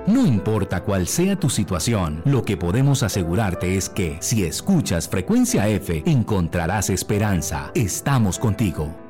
No importa cuál sea tu situación, lo que podemos asegurarte es que si escuchas Frecuencia F, encontrarás esperanza. Estamos contigo.